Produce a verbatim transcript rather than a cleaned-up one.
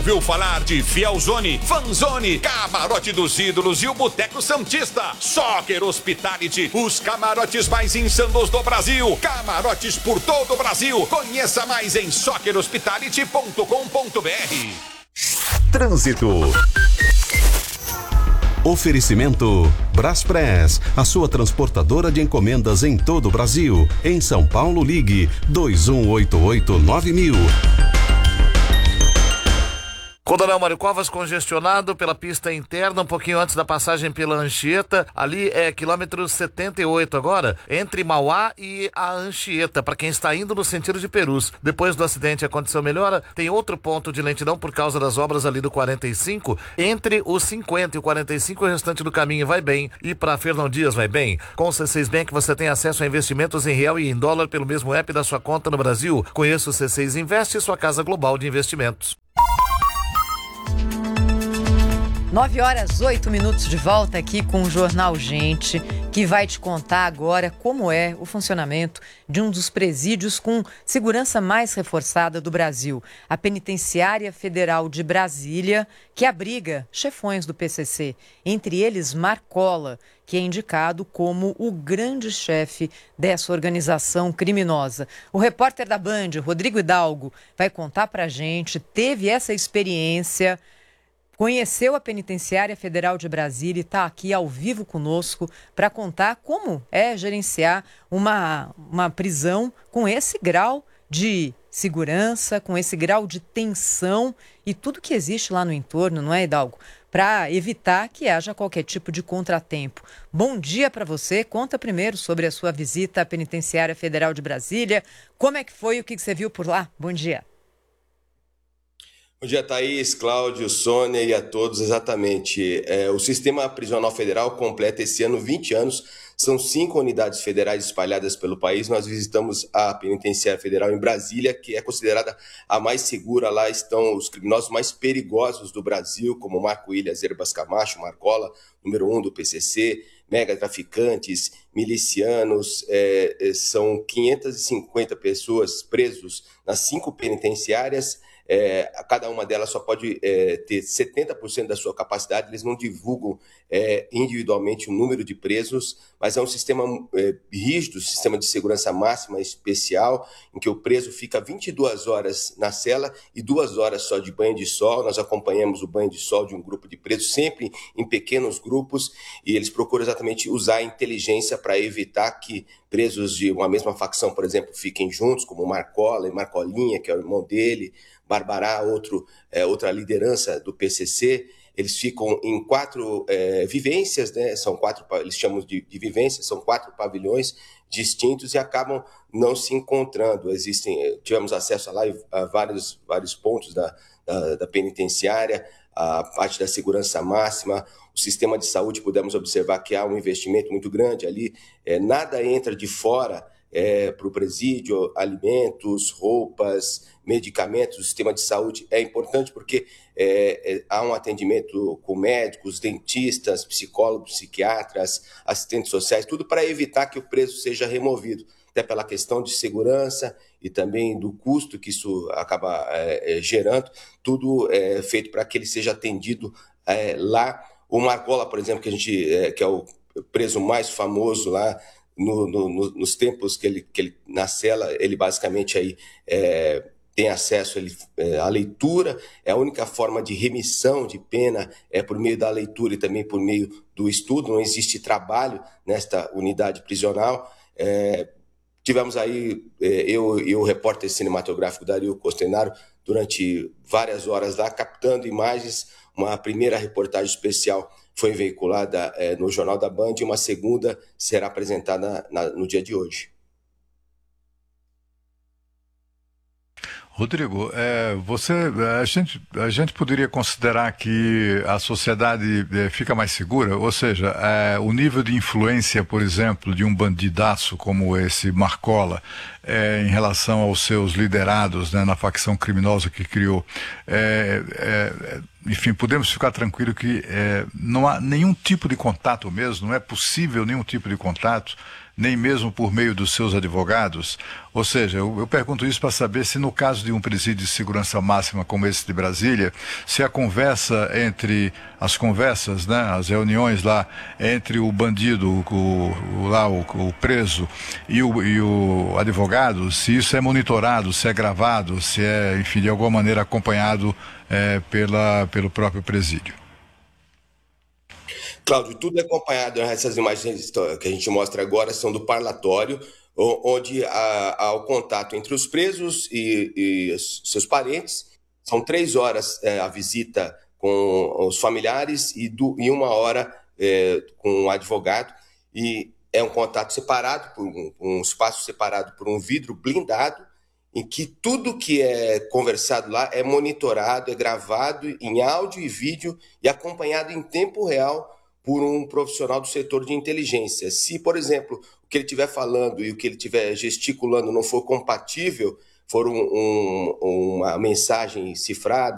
ouviu falar de Fielzone, Fanzone, Camarote dos Ídolos e o Boteco Santista? Soccer Hospitality, os camarotes mais insanos do Brasil. Camarotes por todo o Brasil. Conheça mais em soccer hospitality ponto com ponto br. Trânsito. Oferecimento Braspress, a sua transportadora de encomendas em todo o Brasil. Em São Paulo, ligue dois um oito oito nove mil. Coronel Mário Covas congestionado pela pista interna, um pouquinho antes da passagem pela Anchieta. Ali é quilômetro setenta e oito agora, entre Mauá e a Anchieta, para quem está indo no sentido de Perus. Depois do acidente, a condição melhora. Tem outro ponto de lentidão por causa das obras ali do quarenta e cinco. Entre o cinquenta e o quarenta e cinco, o restante do caminho vai bem. E para Fernão Dias vai bem. Com o C seis Bank você tem acesso a investimentos em real e em dólar pelo mesmo app da sua conta no Brasil. Conheça o C seis Investe, sua casa global de investimentos. nove horas, oito minutos de volta aqui com o Jornal Gente, que vai te contar agora como é o funcionamento de um dos presídios com segurança mais reforçada do Brasil, a Penitenciária Federal de Brasília, que abriga chefões do P C C, entre eles Marcola, que é indicado como o grande chefe dessa organização criminosa. O repórter da Band, Rodrigo Hidalgo, vai contar pra gente, teve essa experiência, conheceu a Penitenciária Federal de Brasília e está aqui ao vivo conosco para contar como é gerenciar uma, uma prisão com esse grau de segurança, com esse grau de tensão e tudo que existe lá no entorno, não é, Hidalgo? Para evitar que haja qualquer tipo de contratempo. Bom dia para você. Conta primeiro sobre a sua visita à Penitenciária Federal de Brasília. Como é que foi? O que você viu por lá? Bom dia. Bom dia, Thaís, Cláudio, Sônia e a todos. Exatamente. É, o Sistema Prisional Federal completa esse ano vinte anos. São cinco unidades federais espalhadas pelo país. Nós visitamos a Penitenciária Federal em Brasília, que é considerada a mais segura. Lá estão os criminosos mais perigosos do Brasil, como Marco Willias Erbas Camacho, Marcola, número um do P C C, mega traficantes, milicianos. É, são quinhentas e cinquenta pessoas presos nas cinco penitenciárias. É, cada uma delas só pode é, ter setenta por cento da sua capacidade. Eles não divulgam é, individualmente o número de presos, mas é um sistema é, rígido, sistema de segurança máxima especial, em que o preso fica vinte e duas horas na cela e duas horas só de banho de sol. Nós acompanhamos o banho de sol de um grupo de presos, sempre em pequenos grupos, e eles procuram exatamente usar a inteligência para evitar que presos de uma mesma facção, por exemplo, fiquem juntos, como Marcola e Marcolinha, que é o irmão dele, Barbará, outro, é, outra liderança do P C C. Eles ficam em quatro é, vivências, né? São quatro, eles chamam de, de vivências, são quatro pavilhões distintos e acabam não se encontrando. Existem, tivemos acesso lá a vários, vários pontos da, da, da penitenciária, a parte da segurança máxima, o sistema de saúde. Pudemos observar que há um investimento muito grande ali, é, nada entra de fora é, para o presídio, alimentos, roupas, medicamentos. O sistema de saúde é importante porque é, é, há um atendimento com médicos, dentistas, psicólogos, psiquiatras, assistentes sociais, tudo para evitar que o preso seja removido, até pela questão de segurança e também do custo que isso acaba é, é, gerando, tudo é feito para que ele seja atendido é, lá. O Marcola, por exemplo, que, a gente, é, que é o preso mais famoso lá, no, no, no, nos tempos que ele, que ele na cela, ele basicamente aí, é, tem acesso ele, é, à leitura. É a única forma de remissão de pena é por meio da leitura e também por meio do estudo. Não existe trabalho nesta unidade prisional. É, tivemos aí, é, eu e o repórter cinematográfico Dario Costenaro, durante várias horas lá, captando imagens. Uma primeira reportagem especial foi veiculada é, no Jornal da Band e uma segunda será apresentada na, no dia de hoje. Rodrigo, é, você, a, gente, a gente poderia considerar que a sociedade é, fica mais segura? Ou seja, é, o nível de influência, por exemplo, de um bandidaço como esse Marcola, é, em relação aos seus liderados, né, na facção criminosa que criou, é, é, enfim, podemos ficar tranquilos que é, não há nenhum tipo de contato mesmo, não é possível nenhum tipo de contato nem mesmo por meio dos seus advogados? Ou seja, eu, eu pergunto isso para saber se no caso de um presídio de segurança máxima como esse de Brasília, se a conversa entre, as conversas, né, as reuniões lá entre o bandido, o, o, lá, o, o preso e o, e o advogado, se isso é monitorado, se é gravado, se é, enfim, de alguma maneira acompanhado é, pela, pelo próprio presídio. Cláudio, tudo é acompanhado. Essas imagens que a gente mostra agora são do parlatório, onde há, há o contato entre os presos e, e seus parentes. São três horas é, a visita com os familiares e, do, e uma hora é, com o advogado. E é um contato separado, por um, um espaço separado por um vidro blindado, em que tudo que é conversado lá é monitorado, é gravado em áudio e vídeo e acompanhado em tempo real por um profissional do setor de inteligência. Se, por exemplo, o que ele estiver falando e o que ele estiver gesticulando não for compatível, for um, um, uma mensagem cifrada,